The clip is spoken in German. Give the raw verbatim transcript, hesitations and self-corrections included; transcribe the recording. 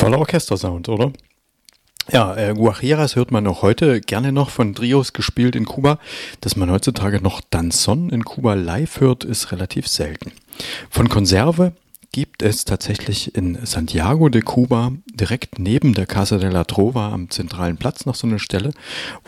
Toller Orchestersound, oder? Ja, äh, Guajiras hört man auch heute gerne noch von Trios gespielt in Kuba. Dass man heutzutage noch Danzón in Kuba live hört, ist relativ selten. Von Conserve gibt es tatsächlich in Santiago de Cuba direkt neben der Casa de la Trova am zentralen Platz noch so eine Stelle,